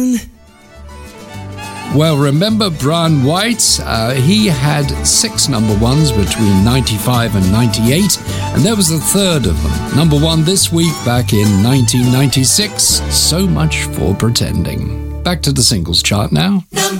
Well, remember Brian White? He had 6 number ones between 95 and 98, and there was a third of them. Number 1 this week back in 1996, So Much for Pretending. Back to the singles chart now. Number